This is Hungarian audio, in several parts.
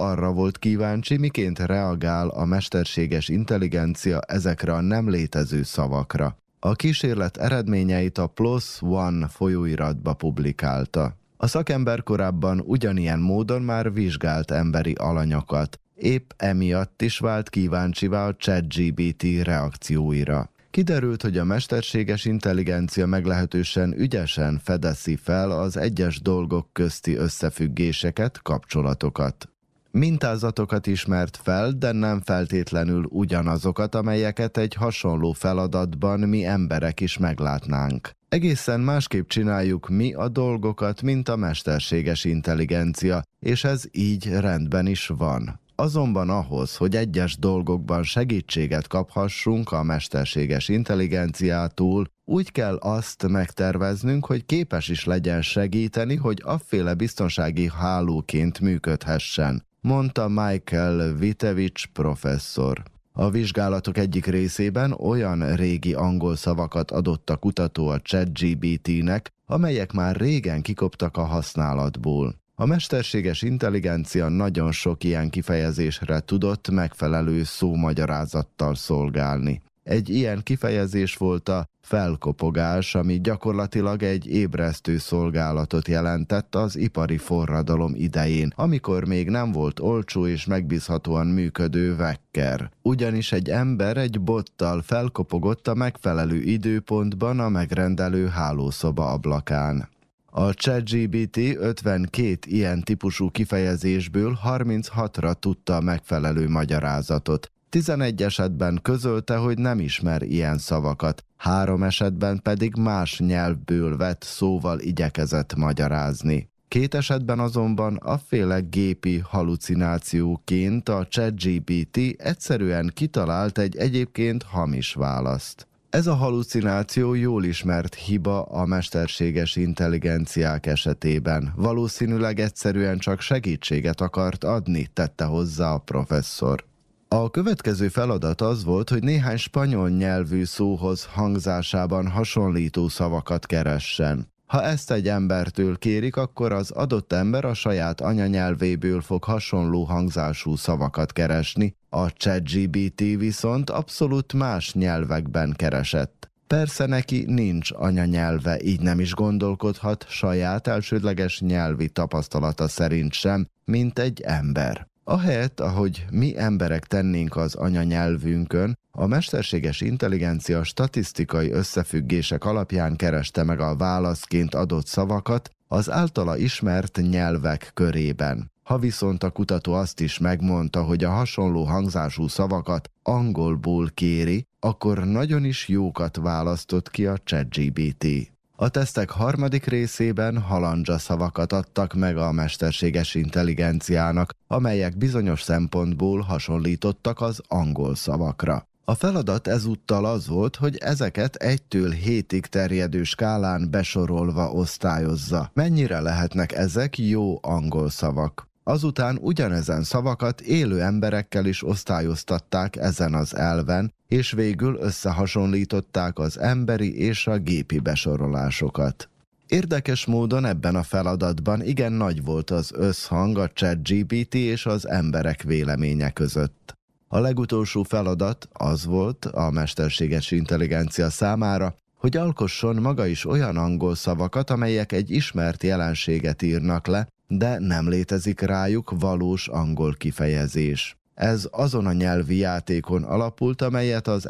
arra volt kíváncsi, miként reagál a mesterséges intelligencia ezekre a nem létező szavakra. A kísérlet eredményeit a PLOS ONE folyóiratba publikálta. A szakember korábban ugyanilyen módon már vizsgált emberi alanyokat. Épp emiatt is vált kíváncsivá a ChatGPT reakcióira. Kiderült, hogy a mesterséges intelligencia meglehetősen ügyesen fedezi fel az egyes dolgok közti összefüggéseket, kapcsolatokat. Mintázatokat ismert fel, de nem feltétlenül ugyanazokat, amelyeket egy hasonló feladatban mi emberek is meglátnánk. Egészen másképp csináljuk mi a dolgokat, mint a mesterséges intelligencia, és ez így rendben is van. Azonban ahhoz, hogy egyes dolgokban segítséget kaphassunk a mesterséges intelligenciától, úgy kell azt megterveznünk, hogy képes is legyen segíteni, hogy afféle biztonsági hálóként működhessen, mondta Michael Witewicz professzor. A vizsgálatok egyik részében olyan régi angol szavakat adott a kutató a ChatGPT-nek, amelyek már régen kikoptak a használatból. A mesterséges intelligencia nagyon sok ilyen kifejezésre tudott megfelelő szómagyarázattal szolgálni. Egy ilyen kifejezés volt a felkopogás, ami gyakorlatilag egy ébresztő szolgálatot jelentett az ipari forradalom idején, amikor még nem volt olcsó és megbízhatóan működő wecker. Ugyanis egy ember egy bottal felkopogott a megfelelő időpontban a megrendelő hálószoba ablakán. A ChatGPT 52 ilyen típusú kifejezésből 36-ra tudta a megfelelő magyarázatot. 11 esetben közölte, hogy nem ismer ilyen szavakat, 3 esetben pedig más nyelvből vett szóval igyekezett magyarázni. 2 esetben azonban afféle gépi hallucinációként a ChatGPT egyszerűen kitalált egy egyébként hamis választ. Ez a hallucináció jól ismert hiba a mesterséges intelligenciák esetében. Valószínűleg egyszerűen csak segítséget akart adni, tette hozzá a professzor. A következő feladat az volt, hogy néhány spanyol nyelvű szóhoz hangzásában hasonlító szavakat keressen. Ha ezt egy embertől kérik, akkor az adott ember a saját anyanyelvéből fog hasonló hangzású szavakat keresni, a ChatGPT viszont abszolút más nyelvekben keresett. Persze neki nincs anyanyelve, így nem is gondolkodhat saját elsődleges nyelvi tapasztalata szerint sem, mint egy ember. Ahelyett, ahogy mi emberek tennénk az anyanyelvünkön, a mesterséges intelligencia statisztikai összefüggések alapján kereste meg a válaszként adott szavakat az általa ismert nyelvek körében. Ha viszont a kutató azt is megmondta, hogy a hasonló hangzású szavakat angolból kéri, akkor nagyon is jókat választott ki a ChatGPT. A tesztek harmadik részében halandzsa szavakat adtak meg a mesterséges intelligenciának, amelyek bizonyos szempontból hasonlítottak az angol szavakra. A feladat ezúttal az volt, hogy ezeket 1-től 7-ig terjedő skálán besorolva osztályozza. Mennyire lehetnek ezek jó angol szavak? Azután ugyanezen szavakat élő emberekkel is osztályoztatták ezen az elven, és végül összehasonlították az emberi és a gépi besorolásokat. Érdekes módon ebben a feladatban igen nagy volt az összhang a ChatGPT és az emberek véleménye között. A legutolsó feladat az volt a mesterséges intelligencia számára, hogy alkosson maga is olyan angol szavakat, amelyek egy ismert jelenséget írnak le, de nem létezik rájuk valós angol kifejezés. Ez azon a nyelvi játékon alapult, amelyet az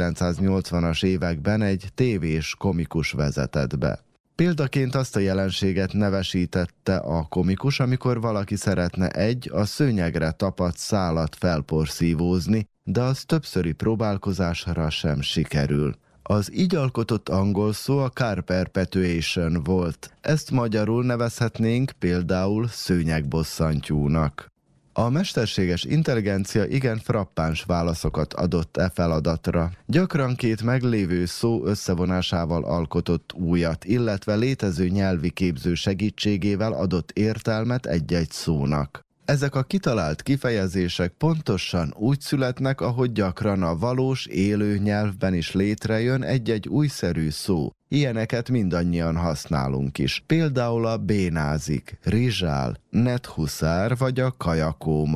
1980-as években egy tévés komikus vezetett be. Példaként azt a jelenséget nevesítette a komikus, amikor valaki szeretne egy a szőnyegre tapadt szálat felporszívózni, de az többszöri próbálkozásra sem sikerül. Az így alkotott angol szó a car perpetuation volt. Ezt magyarul nevezhetnénk például szőnyegbosszantyúnak. A mesterséges intelligencia igen frappáns válaszokat adott e feladatra. Gyakran 2 meglévő szó összevonásával alkotott újat, illetve létező nyelvi képző segítségével adott értelmet egy-egy szónak. Ezek a kitalált kifejezések pontosan úgy születnek, ahogy gyakran a valós, élő nyelvben is létrejön egy-egy újszerű szó. Ilyeneket mindannyian használunk is. Például a bénázik, rizsál, nethuszár vagy a kajakóma.